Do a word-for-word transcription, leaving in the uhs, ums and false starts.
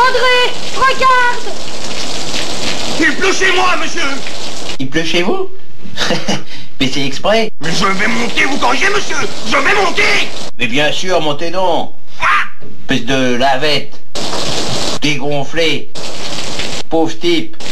André, regarde! Il pleut chez moi, monsieur! Il pleut chez vous? Mais c'est exprès. Mais je vais monter, vous corrigez, monsieur! Je vais monter! Mais bien sûr, montez donc. Ah! Espèce de lavette. Dégonflé. Pauvre type.